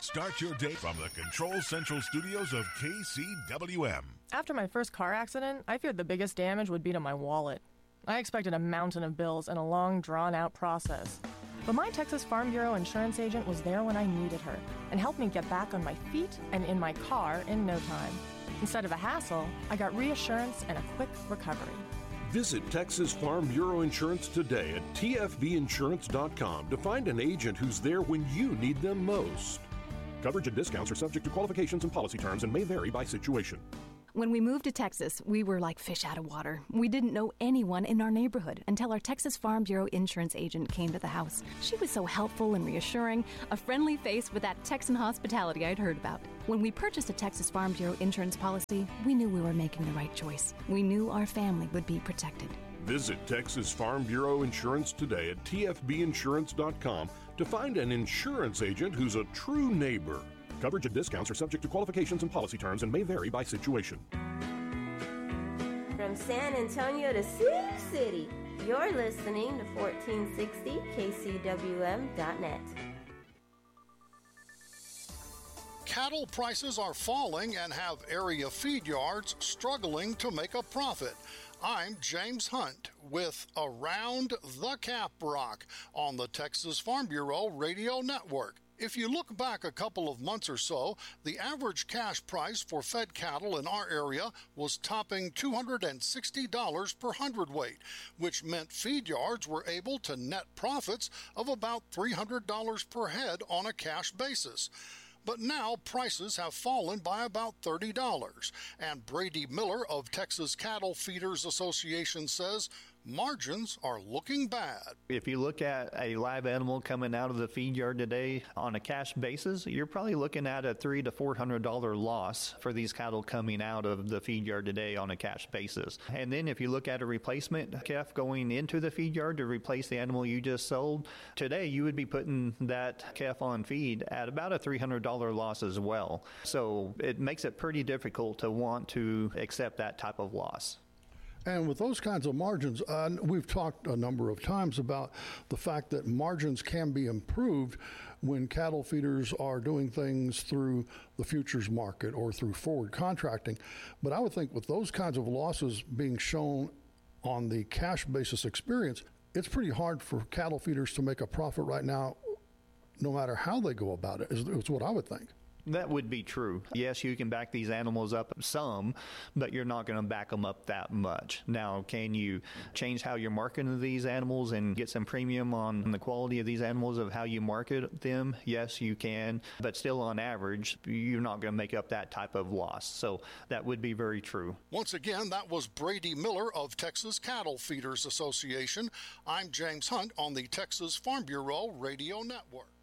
Start your day from the Control Central studios of KCWM. After my first car accident, I feared the biggest damage would be to my wallet. I expected a mountain of bills and a long, drawn-out process. But my Texas Farm Bureau insurance agent was there when I needed her and helped me get back on my feet and in my car in no time. Instead of a hassle, I got reassurance and a quick recovery. Visit Texas Farm Bureau Insurance today at tfbinsurance.com to find an agent who's there when you need them most. Coverage and discounts are subject to qualifications and policy terms and may vary by situation. When we moved to Texas, we were like fish out of water. We didn't know anyone in our neighborhood until our Texas Farm Bureau insurance agent came to the house. She was so helpful and reassuring, a friendly face with that Texan hospitality I'd heard about. When we purchased a Texas Farm Bureau insurance policy, we knew we were making the right choice. We knew our family would be protected. Visit Texas Farm Bureau Insurance today at tfbinsurance.com to find an insurance agent who's a true neighbor. Coverage and discounts are subject to qualifications and policy terms and may vary by situation. From San Antonio to Sioux City, you're listening to 1460 KCWM.net. Cattle prices are falling and have area feed yards struggling to make a profit. I'm James Hunt with Around the Caprock on the Texas Farm Bureau Radio Network. If you look back a couple of months or so, the average cash price for fed cattle in our area was topping $260 per hundredweight, which meant feed yards were able to net profits of about $300 per head on a cash basis. But now prices have fallen by about $30, and Brady Miller of Texas Cattle Feeders Association says margins are looking bad. If you look at a live animal coming out of the feed yard today on a cash basis, you're probably looking at a $300 to $400 loss for these cattle coming out of the feed yard today on a cash basis. And then if you look at a replacement calf going into the feed yard to replace the animal you just sold, today you would be putting that calf on feed at about a $300 loss as well. So it makes it pretty difficult to want to accept that type of loss. And with those kinds of margins, we've talked a number of times about the fact that margins can be improved when cattle feeders are doing things through the futures market or through forward contracting. But I would think with those kinds of losses being shown on the cash basis experience, it's pretty hard for cattle feeders to make a profit right now, no matter how they go about it, is what I would think. That would be true. Yes, you can back these animals up some, but you're not going to back them up that much. Now, can you change how you're marketing these animals and get some premium on the quality of these animals of how you market them? Yes, you can. But still, on average, you're not going to make up that type of loss. So that would be very true. Once again, that was Brady Miller of Texas Cattle Feeders Association. I'm James Hunt on the Texas Farm Bureau Radio Network.